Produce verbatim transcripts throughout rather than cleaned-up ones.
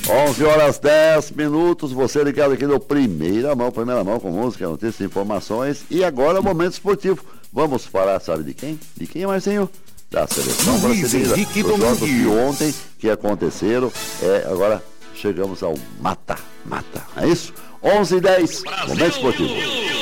onze horas dez minutos, você ligado aqui no Primeira Mão, Primeira Mão com música, notícias e informações. E agora, momento esportivo. Vamos falar, sabe de quem? De quem, Marcinho? Da seleção brasileira. Os jogos de ontem que aconteceram. É, agora chegamos ao mata-mata. É isso? onze e dez, momento esportivo.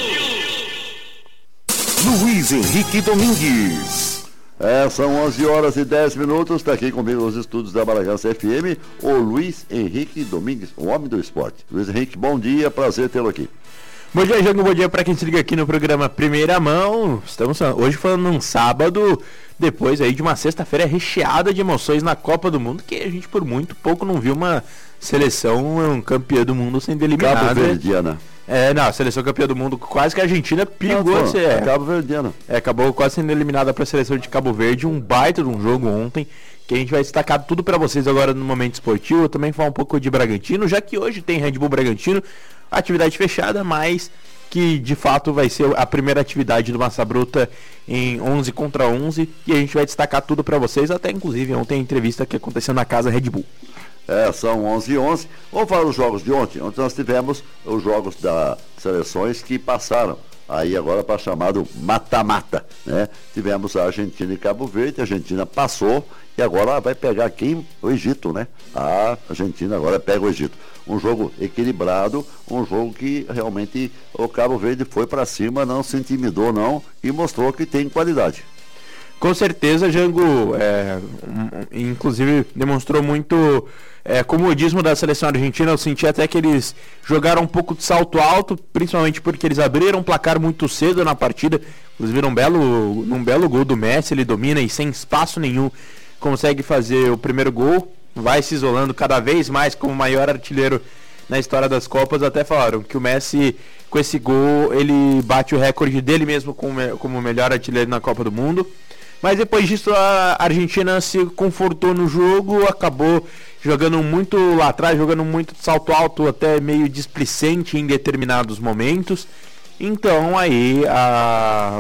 Luiz Henrique Domingues. É, são onze horas e dez minutos, está aqui comigo nos estúdios da Bragança F M, o Luiz Henrique Domingues, o homem do esporte. Luiz Henrique, bom dia, prazer tê-lo aqui. Bom dia, Jango, bom dia para quem se liga aqui no programa Primeira Mão. Estamos hoje falando num sábado, depois aí de uma sexta-feira recheada de emoções na Copa do Mundo, que a gente por muito pouco não viu uma seleção um campeã do mundo sendo eliminada. Cabo Verdiana. É, não, a seleção campeã do mundo, quase que a Argentina perigou de ser. É, Cabo Verdiana. É, acabou quase sendo eliminada para a seleção de Cabo Verde, um baita de um jogo ontem, que a gente vai destacar tudo para vocês agora no momento esportivo. Eu também falar um pouco de Bragantino, já que hoje tem Red Bull Bragantino, atividade fechada, mas que de fato vai ser a primeira atividade do Massa Bruta em onze contra onze, e a gente vai destacar tudo para vocês, até inclusive ontem a entrevista que aconteceu na casa Red Bull. É, são onze e onze. Vamos falar dos jogos de ontem. Ontem nós tivemos os jogos das seleções que passaram aí agora para chamado mata-mata, né? Tivemos a Argentina e Cabo Verde, a Argentina passou e agora vai pegar quem? O Egito, né? A Argentina agora pega o Egito. Um jogo equilibrado, um jogo que realmente o Cabo Verde foi para cima, não se intimidou não e mostrou que tem qualidade. Com certeza, Jango, é, um, inclusive demonstrou muito é, comodismo da seleção argentina. Eu senti até que eles jogaram um pouco de salto alto, principalmente porque eles abriram um placar muito cedo na partida. Inclusive, um belo, um belo gol do Messi, ele domina e sem espaço nenhum consegue fazer o primeiro gol. Vai se isolando cada vez mais como o maior artilheiro na história das Copas. Até falaram que o Messi, com esse gol, ele bate o recorde dele mesmo como, como o melhor artilheiro na Copa do Mundo. Mas depois disso a Argentina se confortou no jogo, acabou jogando muito lá atrás, jogando muito de salto alto, até meio displicente em determinados momentos. Então aí a,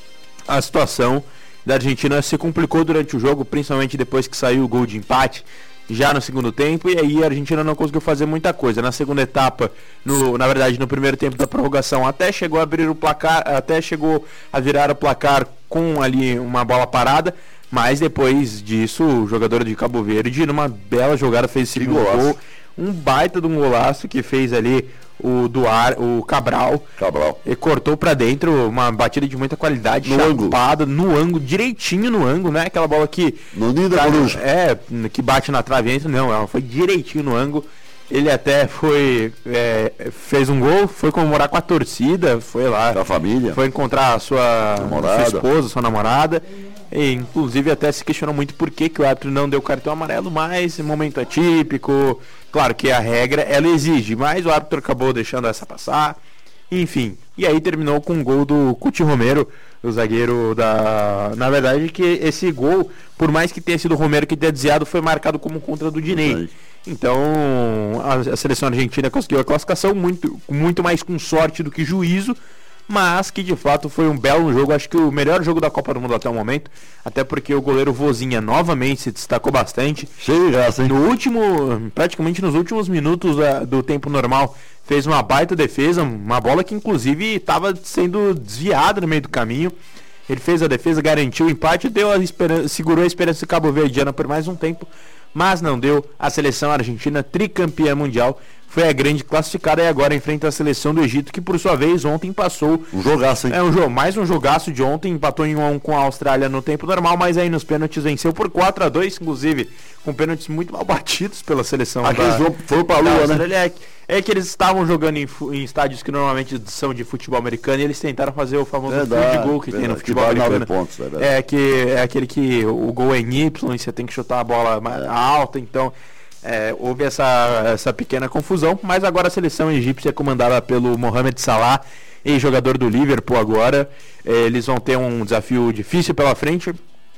a situação da Argentina se complicou durante o jogo, principalmente depois que saiu o gol de empate já no segundo tempo, e aí a Argentina não conseguiu fazer muita coisa. Na segunda etapa, no, na verdade no primeiro tempo da prorrogação, até chegou a abrir o placar, até chegou a virar o placar com ali uma bola parada, mas depois disso o jogador de Cabo Verde, numa bela jogada, fez esse gol, um baita de um golaço que fez ali o Duar, o Cabral, Cabral. E cortou pra dentro, uma batida de muita qualidade, no chapada, ângulo. no ângulo, direitinho no ângulo, né? Aquela bola que no ninho da coruja. É, que bate na trave e entra, não, ela foi direitinho no ângulo. Ele até foi, é, fez um gol, foi comemorar com a torcida, foi lá, da família, foi encontrar a sua, namorada. sua esposa, sua namorada. E, inclusive até se questionou muito por que, que o árbitro não deu cartão amarelo, mas momento atípico, claro que a regra ela exige, mas o árbitro acabou deixando essa passar, enfim, e aí terminou com um gol do Cuti Romero, o zagueiro da... Na verdade que esse gol, por mais que tenha sido o Romero que tenha desviado, foi marcado como contra do Diney. Então a, a seleção argentina conseguiu a classificação muito, muito mais com sorte do que juízo, mas que de fato foi um belo jogo, acho que o melhor jogo da Copa do Mundo até o momento, até porque o goleiro Vozinha novamente se destacou bastante. Cheio de graça, hein? No último, praticamente nos últimos minutos uh, do tempo normal, fez uma baita defesa, uma bola que inclusive estava sendo desviada no meio do caminho. Ele fez a defesa, garantiu o empate, deu a esperança, segurou a esperança cabo-verdiana por mais um tempo, mas não deu. A seleção argentina, tricampeã mundial, foi a grande classificada e agora enfrenta a seleção do Egito, que por sua vez ontem passou um jogaço, hein? É um jogo, mais um jogaço de ontem, empatou em um a um com a Austrália no tempo normal, mas aí nos pênaltis venceu por quatro a dois, inclusive com pênaltis muito mal batidos pela seleção. Aquele da, jogo foi pra lua, né? É, é que eles estavam jogando em, em estádios que normalmente são de futebol americano e eles tentaram fazer o famoso verdade, field goal que verdade, tem no futebol que americano. Pontos, é, que, é aquele que o gol é em Y e você tem que chutar a bola é. alta, então... É, houve essa, essa pequena confusão, mas agora a seleção egípcia é comandada pelo Mohamed Salah, ex-jogador do Liverpool agora. É, eles vão ter um desafio difícil pela frente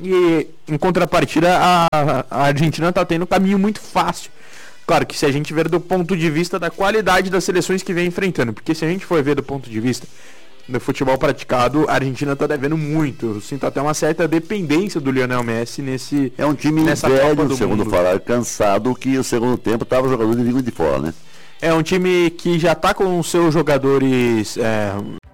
e em contrapartida a, a Argentina está tendo um caminho muito fácil. Claro que se a gente ver do ponto de vista da qualidade das seleções que vem enfrentando, porque se a gente for ver do ponto de vista no futebol praticado, a Argentina está devendo muito. Eu sinto até uma certa dependência do Lionel Messi nesse É um time nessa velho, Copa do segundo Mundo. falar, cansado, que o segundo tempo estava jogador de língua de fora, né? É um time que já está com os seus jogadores é,